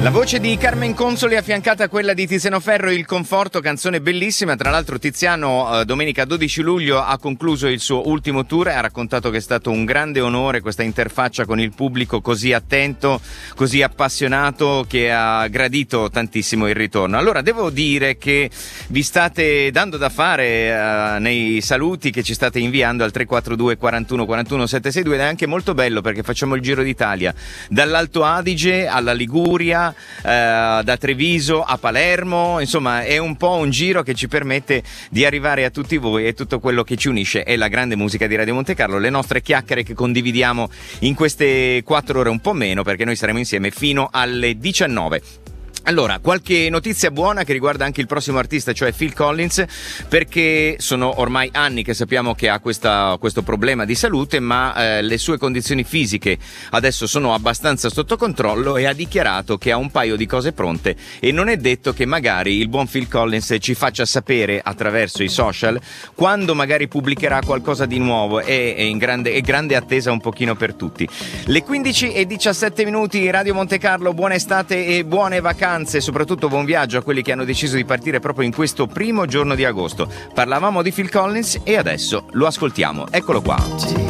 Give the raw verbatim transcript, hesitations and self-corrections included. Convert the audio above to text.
La voce di Carmen Consoli affiancata a quella di Tiziano Ferro, Il Conforto, canzone bellissima. Tra l'altro Tiziano eh, domenica dodici luglio ha concluso il suo ultimo tour e ha raccontato che è stato un grande onore questa interfaccia con il pubblico così attento, così appassionato, che ha gradito tantissimo il ritorno. Allora devo dire che vi state dando da fare eh, nei saluti che ci state inviando al tre quattro due quarantuno quarantuno settecentosesantadue, ed è anche molto bello perché facciamo il giro d'Italia dall'Alto Adige alla Liguria, Eh, da Treviso a Palermo. Insomma, è un po' un giro che ci permette di arrivare a tutti voi, e tutto quello che ci unisce è la grande musica di Radio Monte Carlo, le nostre chiacchiere che condividiamo in queste quattro ore, un po' meno, perché noi saremo insieme fino alle diciannove. Allora, qualche notizia buona che riguarda anche il prossimo artista, cioè Phil Collins, perché sono ormai anni che sappiamo che ha questa, questo problema di salute, ma eh, le sue condizioni fisiche adesso sono abbastanza sotto controllo, e ha dichiarato che ha un paio di cose pronte, e non è detto che magari il buon Phil Collins ci faccia sapere attraverso i social quando magari pubblicherà qualcosa di nuovo. È, è in grande, è grande attesa un pochino per tutti. Le quindici e diciassette minuti, Radio Monte Carlo, buona estate e buone vacanze. E soprattutto buon viaggio a quelli che hanno deciso di partire proprio in questo primo giorno di agosto. Parlavamo di Phil Collins e adesso lo ascoltiamo. Eccolo qua.